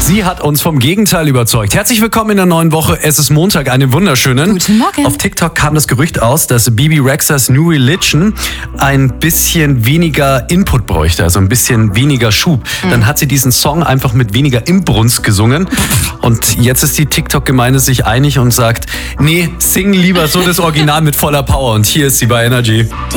Sie hat uns vom Gegenteil überzeugt. Herzlich willkommen in der neuen Woche. Es ist Montag, einen wunderschönen. Guten Morgen. Auf TikTok kam das Gerücht aus, dass Bebe Rexhas New Religion ein bisschen weniger Input bräuchte, also ein bisschen weniger Schub. Dann hat sie diesen Song einfach mit weniger Inbrunst gesungen. Und jetzt ist die TikTok-Gemeinde sich einig und sagt, nee, sing lieber so das Original mit voller Power. Und hier ist sie bei Energy.